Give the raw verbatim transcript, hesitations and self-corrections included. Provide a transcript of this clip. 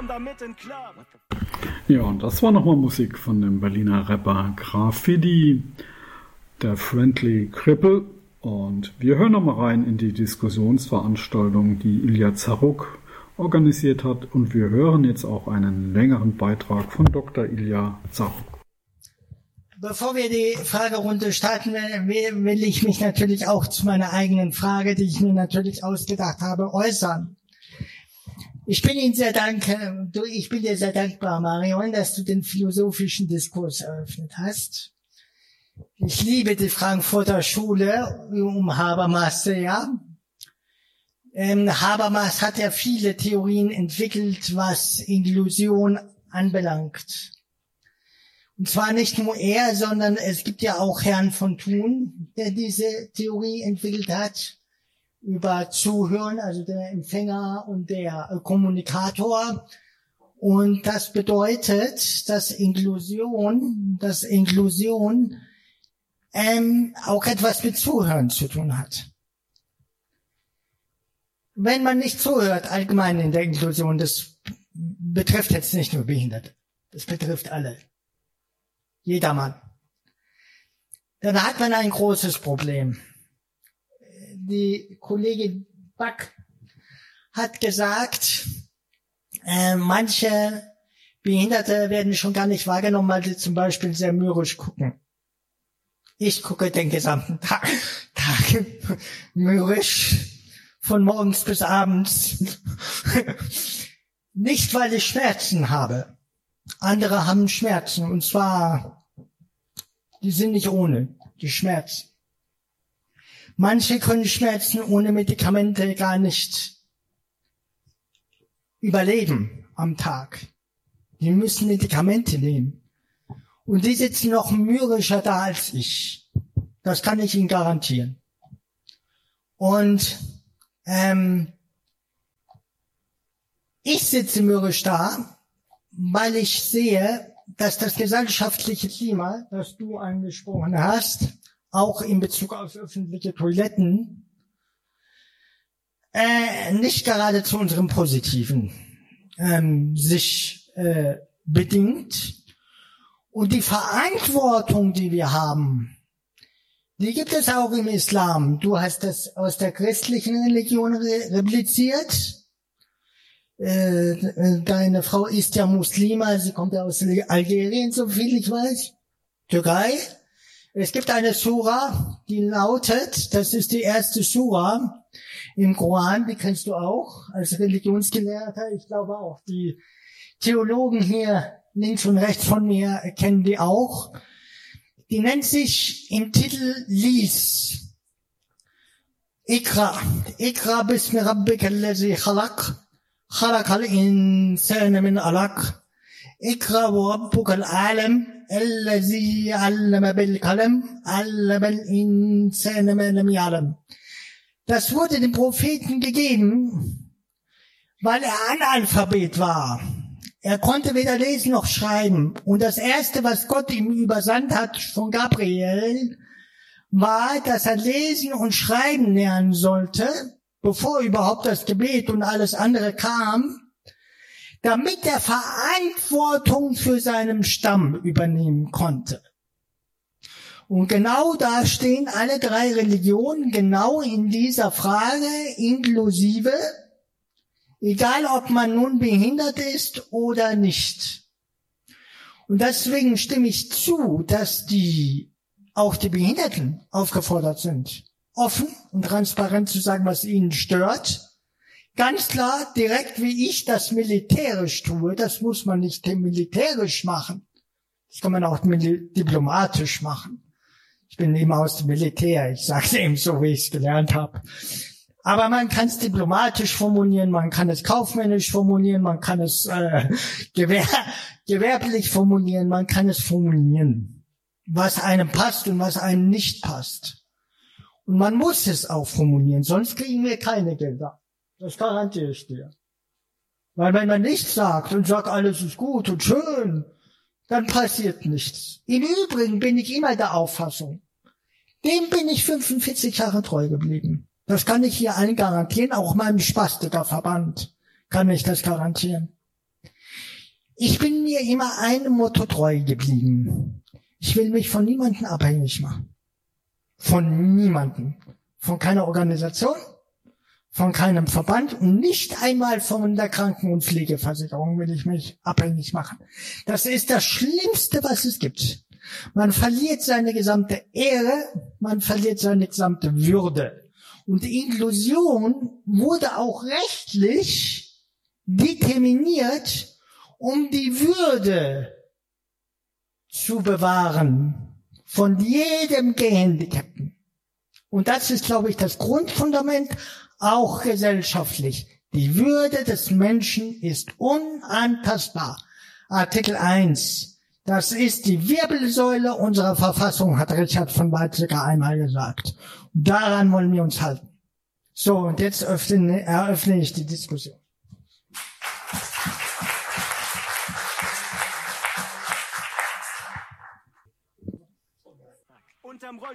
Ja, und das war nochmal Musik von dem Berliner Rapper Graffiti, der Friendly Cripple. Und wir hören nochmal rein in die Diskussionsveranstaltung, die Ilya Zaruk organisiert hat. Und wir hören jetzt auch einen längeren Beitrag von Doktor Ilya Zaruk. Bevor wir die Fragerunde starten, will, will ich mich natürlich auch zu meiner eigenen Frage, die ich mir natürlich ausgedacht habe, äußern. Ich bin Ihnen sehr dankbar, ich bin dir sehr dankbar, Marion, dass du den philosophischen Diskurs eröffnet hast. Ich liebe die Frankfurter Schule um Habermas sehr. Ähm, Habermas hat ja viele Theorien entwickelt, was Inklusion anbelangt. Und zwar nicht nur er, sondern es gibt ja auch Herrn von Thun, der diese Theorie entwickelt hat, über Zuhören, also der Empfänger und der Kommunikator. Und das bedeutet, dass Inklusion, dass Inklusion ähm, auch etwas mit Zuhören zu tun hat. Wenn man nicht zuhört, allgemein in der Inklusion, das betrifft jetzt nicht nur Behinderte, das betrifft alle. Jedermann. Dann hat man ein großes Problem. Die Kollegin Back hat gesagt, äh, manche Behinderte werden schon gar nicht wahrgenommen, weil sie zum Beispiel sehr mürrisch gucken. Ich gucke den gesamten Tag, Tag mürrisch, von morgens bis abends. Nicht, weil ich Schmerzen habe. Andere haben Schmerzen, und zwar, die sind nicht ohne, die Schmerzen. Manche können Schmerzen ohne Medikamente gar nicht überleben am Tag. Die müssen Medikamente nehmen. Und die sitzen noch mürrischer da als ich. Das kann ich Ihnen garantieren. Und ähm, ich sitze mürrisch da, weil ich sehe, dass das gesellschaftliche Klima, das du angesprochen hast, auch in Bezug auf öffentliche Toiletten, äh, nicht gerade zu unserem Positiven ähm, sich äh, bedingt. Und die Verantwortung, die wir haben, die gibt es auch im Islam. Du hast das aus der christlichen Religion re- repliziert. Äh, deine Frau ist ja Muslima, sie kommt ja aus Algerien, so viel ich weiß. Türkei. Es gibt eine Sura, die lautet, das ist die erste Sura im Koran, die kennst du auch als Religionsgelehrter, ich glaube auch. Die Theologen hier links und rechts von mir kennen die auch. Die nennt sich im Titel Lies. Ikra. Ikra bismi rabbika allazi khalaq. Khalaqal insana min alaq. Ikra wa rabbukal alam. Allazi allama bil qalam. Allama al insana ma lam ya'lam. Das wurde dem Propheten gegeben, weil er Analphabet war. Er konnte weder lesen noch schreiben. Und das Erste, was Gott ihm übersandt hat von Gabriel, war, dass er lesen und schreiben lernen sollte, bevor überhaupt das Gebet und alles andere kam, damit er Verantwortung für seinen Stamm übernehmen konnte. Und genau da stehen alle drei Religionen, genau in dieser Frage, inklusive, egal ob man nun behindert ist oder nicht. Und deswegen stimme ich zu, dass die, auch die Behinderten aufgefordert sind, offen und transparent zu sagen, was ihnen stört. Ganz klar, direkt wie ich das militärisch tue, das muss man nicht militärisch machen. Das kann man auch diplomatisch machen. Ich bin eben aus dem Militär, ich sage es eben so, wie ich es gelernt habe. Aber man kann es diplomatisch formulieren, man kann es kaufmännisch formulieren, man kann es äh, gewer gewerblich formulieren, man kann es formulieren, was einem passt und was einem nicht passt. Und man muss es auch formulieren, sonst kriegen wir keine Gelder. Das garantiere ich dir. Weil wenn man nichts sagt und sagt, alles ist gut und schön, dann passiert nichts. Im Übrigen bin ich immer der Auffassung, dem bin ich fünfundvierzig Jahre treu geblieben. Das kann ich hier allen garantieren, auch meinem Spastikerverband kann ich das garantieren. Ich bin mir immer einem Motto treu geblieben. Ich will mich von niemandem abhängig machen. Von niemandem. Von keiner Organisation, von keinem Verband und nicht einmal von der Kranken- und Pflegeversicherung will ich mich abhängig machen. Das ist das Schlimmste, was es gibt. Man verliert seine gesamte Ehre, man verliert seine gesamte Würde. Und Inklusion wurde auch rechtlich determiniert, um die Würde zu bewahren von jedem Gehandicapten. Und das ist, glaube ich, das Grundfundament, auch gesellschaftlich. Die Würde des Menschen ist unantastbar. Artikel eins. Das ist die Wirbelsäule unserer Verfassung, hat Richard von Weizsäcker einmal gesagt. Und daran wollen wir uns halten. So, und jetzt öffne, eröffne ich die Diskussion. Unterm